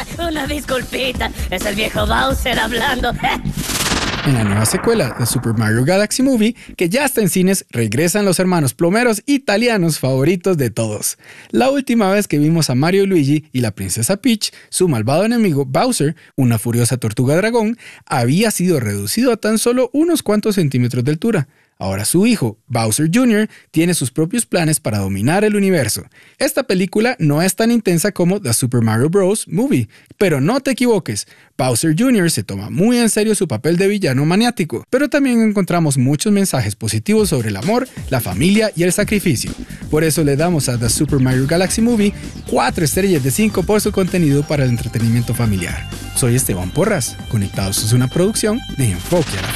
Una disculpita, es el viejo Bowser hablando. En la nueva secuela de Super Mario Galaxy Movie, que ya está en cines, regresan los hermanos plomeros italianos favoritos de todos. La última vez que vimos a Mario y Luigi y la princesa Peach, su malvado enemigo Bowser, una furiosa tortuga dragón, había sido reducido a tan solo unos cuantos centímetros de altura. Ahora su hijo, Bowser Jr., tiene sus propios planes para dominar el universo. Esta película no es tan intensa como The Super Mario Bros. Movie, pero no te equivoques, Bowser Jr. se toma muy en serio su papel de villano maniático, pero también encontramos muchos mensajes positivos sobre el amor, la familia y el sacrificio. Por eso le damos a The Super Mario Galaxy Movie 4 estrellas de 5 por su contenido para el entretenimiento familiar. Soy Esteban Porras, Conectados es una producción de Enfoque a la